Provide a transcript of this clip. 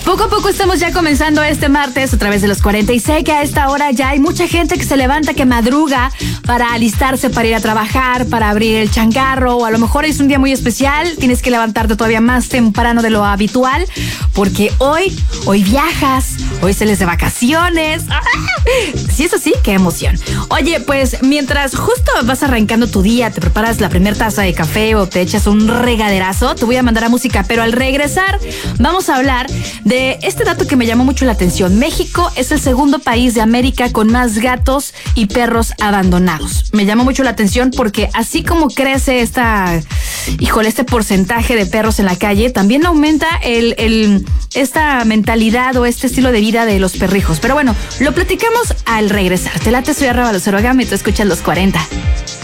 Poco a poco estamos ya comenzando este martes a través de los 40 y sé que a esta hora ya hay mucha gente que se levanta, que madruga para alistarse, para ir a trabajar, para abrir el changarro, o a lo mejor es un día muy especial, tienes que levantarte todavía más temprano de lo habitual, porque hoy viajas, hoy sales de vacaciones. ¡Ah! Sí, eso sí, qué emoción. Oye, pues mientras justo vas arrancando tu día, te preparas la primera taza de café o te echas un regaderazo, te voy a mandar a música, pero al regresar vamos a hablar de este dato que me llamó mucho la atención. México es el segundo país de América con más gatos y perros abandonados. Me llamó mucho la atención porque así como crece este porcentaje de perros en la calle, también aumenta esta mentalidad o este estilo de vida de los perrijos. Pero bueno, lo platicamos al regresar. Te late, soy @LuceroGama y tú escuchas los 40.